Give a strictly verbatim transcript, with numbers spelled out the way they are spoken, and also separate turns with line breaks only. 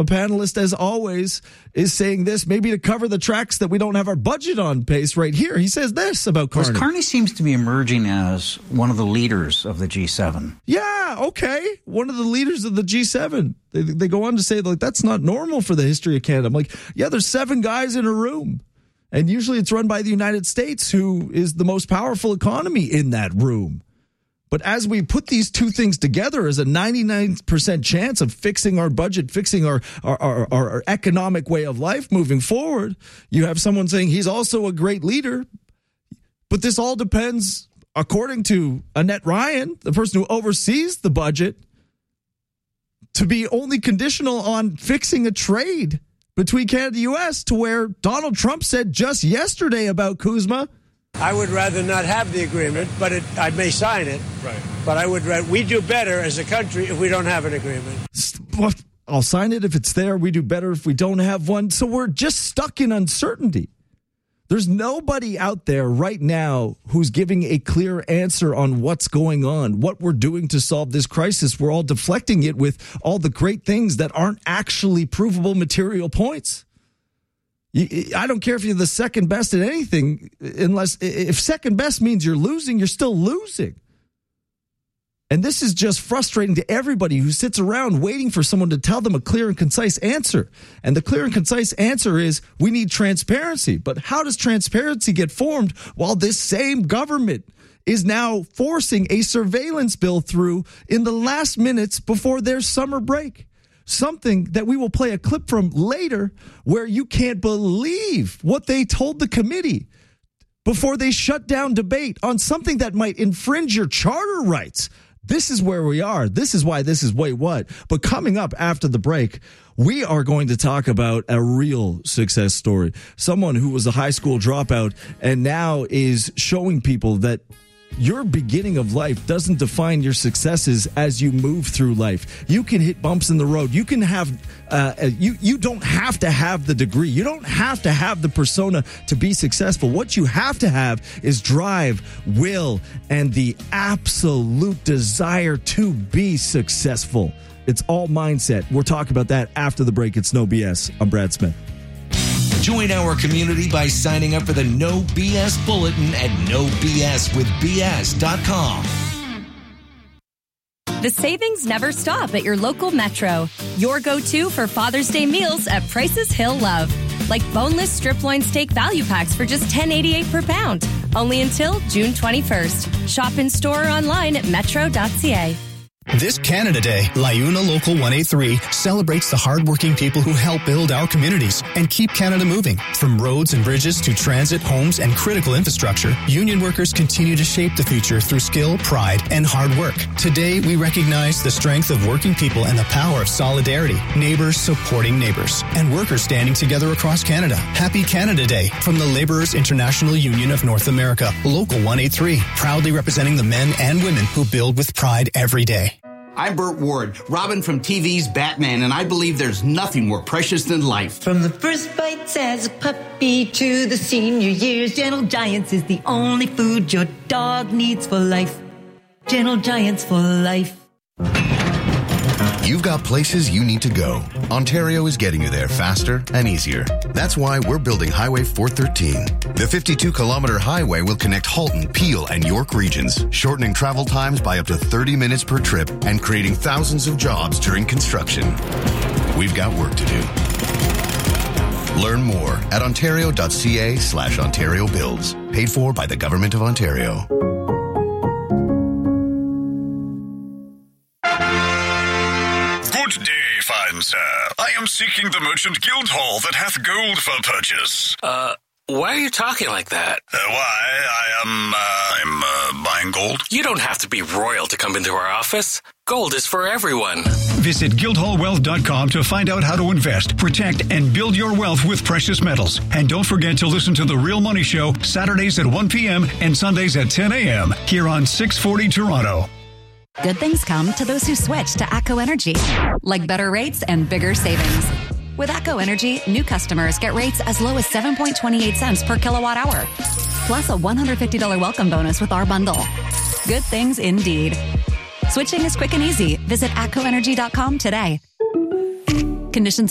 a panelist, as always, is saying this, maybe to cover the tracks that we don't have our budget on pace right here. He says this about Carney.
Well, Carney seems to be emerging as one of the leaders of the G seven.
Yeah, okay. One of the leaders of the G seven. They, they go on to say, like, that's not normal for the history of Canada. I'm like, yeah, there's seven guys in a room. And usually it's run by the United States, who is the most powerful economy in that room. But as we put these two things together as a ninety-nine percent chance of fixing our budget, fixing our, our, our, our economic way of life moving forward, you have someone saying he's also a great leader. But this all depends, according to Annette Ryan, the person who oversees the budget, to be only conditional on fixing a trade between Canada and the U S, to where Donald Trump said just yesterday about Kuzma,
I would rather not have the agreement, but it, I may sign it. Right. But I would rather, we do better as a country if we don't have an agreement.
I'll sign it if it's there. We do better if we don't have one. So we're just stuck in uncertainty. There's nobody out there right now who's giving a clear answer on what's going on, what we're doing to solve this crisis. We're all deflecting it with all the great things that aren't actually provable material points. I don't care if you're the second best at anything, unless if second best means you're losing, you're still losing. And this is just frustrating to everybody who sits around waiting for someone to tell them a clear and concise answer. And the clear and concise answer is we need transparency. But how does transparency get formed while this same government is now forcing a surveillance bill through in the last minutes before their summer break? Something that we will play a clip from later, where you can't believe what they told the committee before they shut down debate on something that might infringe your charter rights. This is where we are. This is why this is Wait What. But coming up after the break, we are going to talk about a real success story. Someone who was a high school dropout and now is showing people that your beginning of life doesn't define your successes as you move through life. You can hit bumps in the road. You can have, uh, you, you don't have to have the degree. You don't have to have the persona to be successful. What you have to have is drive, will, and the absolute desire to be successful. It's all mindset. We'll talk about that after the break. It's No B S. I'm Brad Smith.
Join our community by signing up for the No B S Bulletin at no b s with b s dot com.
The savings never stop at your local Metro. Your go-to for Father's Day meals at prices he'll love. Like boneless strip loin steak value packs for just ten eighty-eight per pound. Only until June twenty-first. Shop in store or online at metro dot c a.
This Canada Day, LiUNA Local one eighty-three celebrates the hardworking people who help build our communities and keep Canada moving. From roads and bridges to transit, homes, and critical infrastructure, union workers continue to shape the future through skill, pride, and hard work. Today, we recognize the strength of working people and the power of solidarity, neighbors supporting neighbors, and workers standing together across Canada. Happy Canada Day from the Laborers International Union of North America, Local one eighty-three, proudly representing the men and women who build with pride every day.
I'm Burt Ward, Robin from T V's Batman, and I believe there's nothing more precious than life.
From the first bites as a puppy to the senior years, Gentle Giants is the only food your dog needs for life. Gentle Giants for life.
You've got places you need to go. Ontario is getting you there faster and easier. That's why we're building Highway four thirteen. The fifty-two kilometer highway will connect Halton, Peel, and York regions, shortening travel times by up to thirty minutes per trip and creating thousands of jobs during construction. We've got work to do. Learn more at ontario.ca slash Ontario Builds. Paid for by the Government of Ontario.
Good day, fine sir. I am seeking the merchant guild hall that hath gold for purchase.
Uh, why are you talking like that?
Uh, why? I am, uh, I'm, uh, buying gold.
You don't have to be royal to come into our office. Gold is for everyone.
Visit guildhall wealth dot com to find out how to invest, protect, and build your wealth with precious metals. And don't forget to listen to The Real Money Show Saturdays at one p.m. and Sundays at ten a.m. here on six forty Toronto.
Good things come to those who switch to ATCO Energy, like better rates and bigger savings. With ATCO Energy, new customers get rates as low as seven point two eight cents per kilowatt hour, plus a one hundred fifty dollars welcome bonus with our bundle. Good things indeed. Switching is quick and easy. Visit atco energy dot com today. Conditions